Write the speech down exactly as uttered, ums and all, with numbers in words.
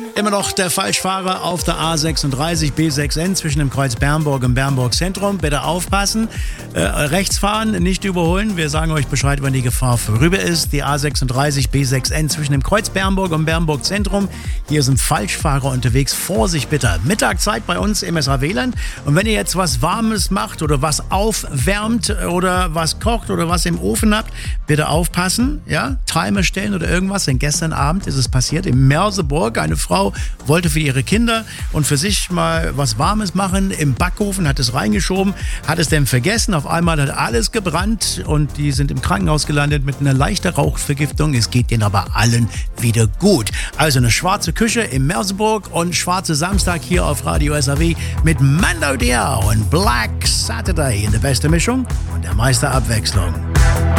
Immer noch der Falschfahrer auf der A sechsunddreißig B sechs N zwischen dem Kreuz Bernburg und Bernburg Zentrum. Bitte aufpassen, äh, rechts fahren, nicht überholen. Wir sagen euch Bescheid, wenn die Gefahr vorüber ist. Die A sechsunddreißig B sechs N zwischen dem Kreuz Bernburg und Bernburg Zentrum. Hier sind Falschfahrer unterwegs. Vorsicht bitte. Mittagszeit bei uns im S H W-Land. Und wenn ihr jetzt was Warmes macht oder was aufwärmt oder was kocht oder was im Ofen habt, bitte aufpassen. Ja? Timer stellen oder irgendwas. Denn gestern Abend ist es passiert in Merseburg. Eine Frau wollte für ihre Kinder und für sich mal was Warmes machen im Backofen, hat es reingeschoben, hat es dann vergessen. Auf einmal hat alles gebrannt und die sind im Krankenhaus gelandet mit einer leichten Rauchvergiftung. Es geht denen aber allen wieder gut. Also eine schwarze Küche in Merseburg und schwarze Samstag hier auf Radio S H W mit Mando Diao und Black Saturday in der besten Mischung und der meisten Abwechslung.